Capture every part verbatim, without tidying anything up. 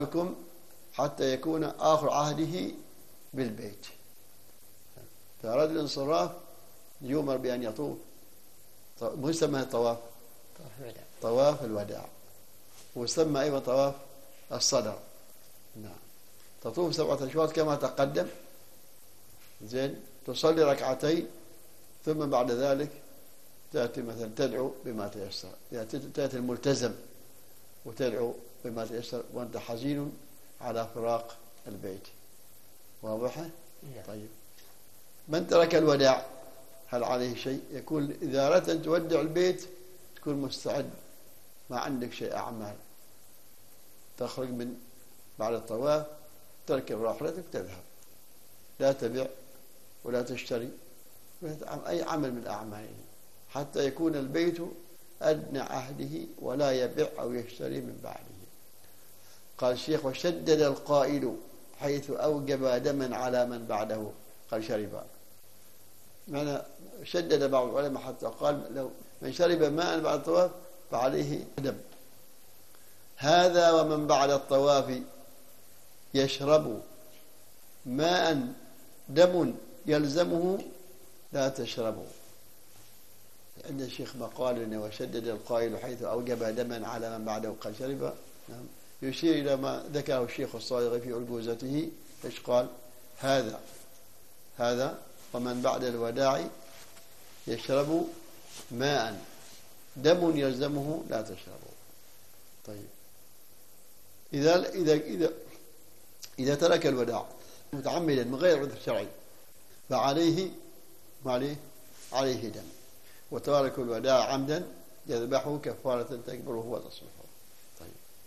لكم حتى يكون آخر عهده بالبيت. فأراد الانصراف يؤمر بأن يطوف. ويسمى الطواف طواف الوداع، ويسمى أيضا طواف الصدر. نعم، تطوف سبعة أشواط كما تقدم. زين، تصلي ركعتين، ثم بعد ذلك تأتي مثلا تدعو بما تيسر. تأتي الملتزم وتدعو بما تيسر وأنت حزين على فراق البيت. واضحة؟ طيب، من ترك الوداع هل عليه شيء؟ يكون إذا أردت أن تودع البيت تكون مستعد، ما عندك شيء أعمال، تخرج من بعد الطواف تركب راحلتك تذهب، لا تبيع ولا تشتري أي عمل من الأعمال، حتى يكون البيت أدنى عهده ولا يبيع أو يشتري من بعده. قال الشيخ: وشدد القائل حيث أوجب دما على من بعده قال شربا. معنى شدد بعض العلماء حتى قال: لو من شرب ماء بعد الطواف فعليه دم. هذا ومن بعد الطواف يشرب ماء دم يلزمه لا تشربه. عند الشيخ مقال: وشدد القائل حيث أوجب دما على من بعده قال شربا. نعم، يشير إلى ما ذكره الشيخ الصاغ في أرجوزته. إيش قال؟ هذا هذا ومن بعد الوداع يشرب ماء دم يلزمه لا تشربه. طيب، إذا إذا إذا إذا ترك الوداع متعمدا من غير عذر شرعي فعليه عليه عليه دم، وتارك الوداع عمدا يذبحه كفارة تكبره وتصلحه. طيب،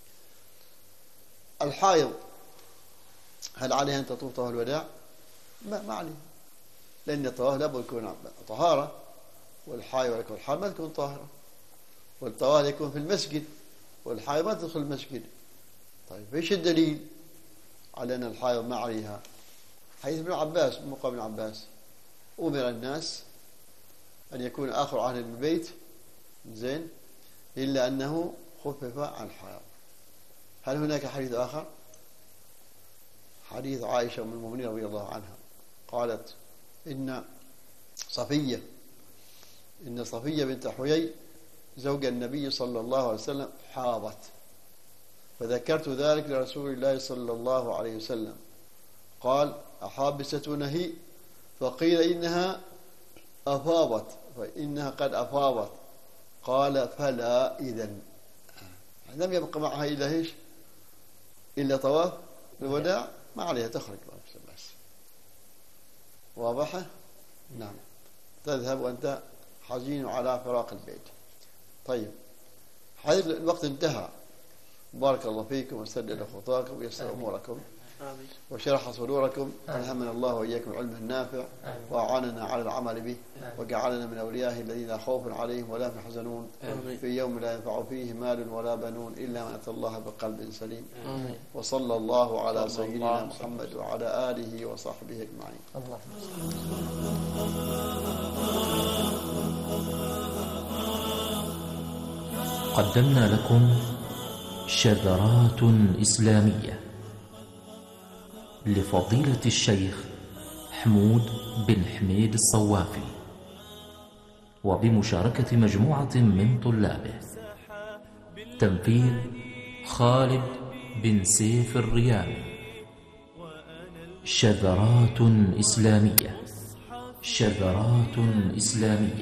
الحائض هل عليها أن تطوف طواف الوداع؟ ما ما عليه، لأن الطواف لابد يكون طهارة، والحائض ولكن الحائض ما تكون طاهرة، والطواف يكون في المسجد والحائض ما تدخل المسجد. طيب، ايش الدليل على أن الحائض ما عليها؟ حديث ابن عباس موقع ابن عباس: أمر الناس أن يكون آخر عهد بالبيت زين إلا أنه خفف عن الحائض. هل هناك حديث آخر؟ حديث عائشة أم المؤمنين رضي الله عنها قالت: إن صفية إن صفية بنت حيي زوج النبي صلى الله عليه وسلم حاضت، فذكرت ذلك لرسول الله صلى الله عليه وسلم، قال: أحابستنا هي؟ فقيل: إنها أفاضت، فإنها قد أفاضت. قال: فلا إذن. لم يبق معها إلا إيش؟ إلا طواف الوداع، ما عليها تخرج بس. واضحة؟ نعم، تذهب وأنت حزين على فراق البيت. طيب، حديث الوقت انتهى. بارك الله فيكم وسدد خطاكم ويسر أموركم وشرح صدوركم، ألهمنا الله وإياكم العلم النافع وأعاننا على العمل به، وجعلنا من أوليائه الذين لا خوف عليهم ولا هم يحزنون في يوم لا ينفع فيه مال ولا بنون إلا من أتى الله بقلب سليم. وصلى الله على سيدنا محمد وعلى آله وصحبه أجمعين. قدمنا لكم شذرات إسلامية لفضيلة الشيخ حمود بن حميد الصوافي، وبمشاركة مجموعة من طلابه. تنفيذ خالد بن سيف الريامي. شذرات إسلامية شذرات إسلامية